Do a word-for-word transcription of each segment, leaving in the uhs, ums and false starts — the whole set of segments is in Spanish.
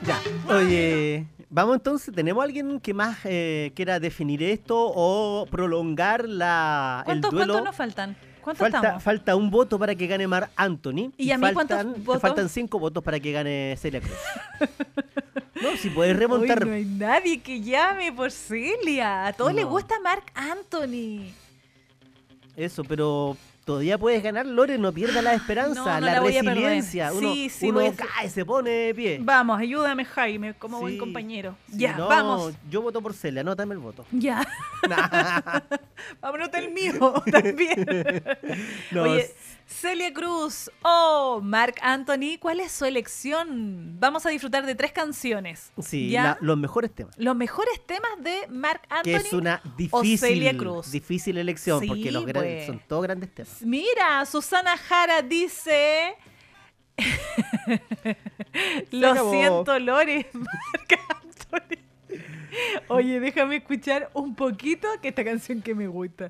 Ya, oye, vamos entonces, ¿tenemos alguien que más eh, quiera definir esto o prolongar la, el ¿Cuántos, duelo? ¿Cuántos nos faltan? ¿Cuántos Falta, estamos? falta un voto para que gane Marc Anthony. ¿Y a mí cuántos faltan, te votos? faltan cinco votos para que gane Celia Cruz. No, si puedes remontar. Uy, no hay nadie que llame por Celia. A todos No. les gusta Marc Anthony. Eso, pero todavía puedes ganar, Lore, no pierdas la esperanza, No, no la, la voy a perder. resiliencia. Uno, Sí, sí, uno voy a- cae, se pone de pie. Vamos, ayúdame, Jaime, como Sí, buen compañero. sí, ya, no, vamos. Yo voto por Celia, anótame el voto. Ya. Nah. Vámonos el mío también. No, Oye, s- Celia Cruz o Marc Anthony, ¿cuál es su elección? Vamos a disfrutar de tres canciones. sí, ¿Ya? la- los mejores temas. Los mejores temas de Marc Anthony. Que es una o difícil, Celia Cruz. difícil elección, Sí, porque los gran- pues. son todos grandes temas. Mira, Susana Jara dice... Lo acabó. siento, Lore. Marc Anthony. Oye, déjame escuchar un poquito que esta canción que me gusta.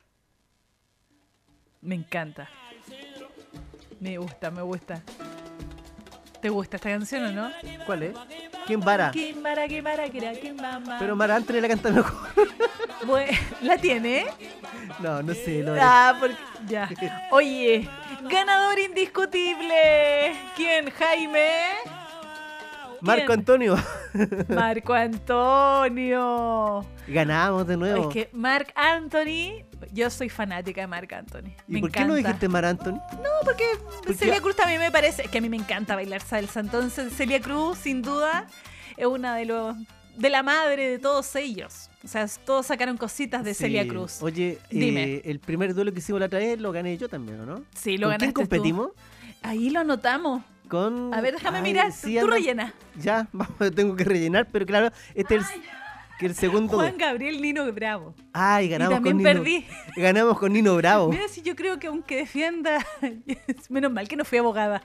Me encanta. Me gusta, me gusta. ¿Te gusta esta canción o no? ¿Cuál es? ¿Quién vara? Kimara, kimara, kira, kimama. Pero Marc Anthony la canta mejor. Bueno, ¿la tiene? No, no sé, Lore. Ah, porque... Ya. Oye, ganador indiscutible. ¿Quién, Jaime? Marco ¿Quién? Antonio. Marco Antonio. Ganamos de nuevo. Es que Marc Anthony, yo soy fanática de Marc Anthony. ¿Y Me por encanta. qué no dijiste Marc Anthony? No, porque Porque- Celia Cruz también me parece, que a mí me encanta bailar salsa. Entonces, Celia Cruz, sin duda, es una de los de la madre de todos ellos. O sea, todos sacaron cositas de Sí. Celia Cruz. Oye, Dime. eh, el primer duelo que hicimos la otra vez lo gané yo también, ¿o no? Sí, lo ¿Con quién ganaste tú. competimos? Ahí lo anotamos. Con... A ver, déjame Ay, mirar. sí, Tú anda- rellena. Ya, vamos, tengo que rellenar, pero claro, este es el, que el segundo. Juan Gabriel Nino Bravo. Ay, ganamos Y también con Nino. perdí. Ganamos con Nino Bravo. Mira, si yo creo que aunque defienda, menos mal que no fui abogada.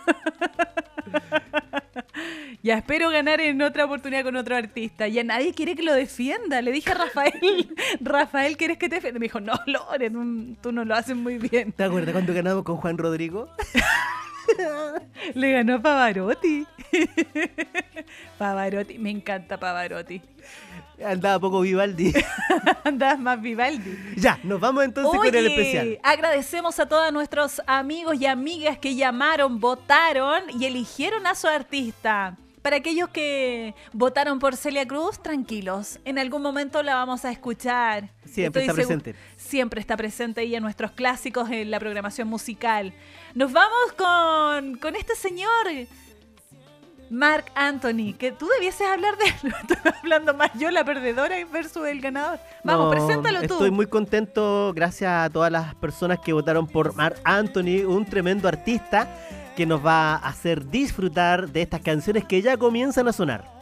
Ya, espero ganar en otra oportunidad con otro artista. Ya nadie quiere que lo defienda. Le dije a Rafael, Rafael, ¿quieres que te defienda? Me dijo, no, Lore, tú, tú no lo haces muy bien. ¿Te acuerdas cuando ganamos con Juan Rodrigo? Le ganó a Pavarotti. Pavarotti, me encanta Pavarotti. Andaba poco Vivaldi. Andabas más Vivaldi. Ya, nos vamos entonces con el especial. Agradecemos a todos nuestros amigos y amigas que llamaron, votaron y eligieron a su artista. Para aquellos que votaron por Celia Cruz, tranquilos, en algún momento la vamos a escuchar. Siempre Estoy está segu- presente. Siempre está presente ella en nuestros clásicos en la programación musical. Nos vamos con, con este señor, Marc Anthony, que tú debieses hablar de él. Estoy hablando más yo, la perdedora, versus el ganador. Vamos, No, preséntalo tú. Estoy muy contento, gracias a todas las personas que votaron por Marc Anthony, un tremendo artista que nos va a hacer disfrutar de estas canciones que ya comienzan a sonar.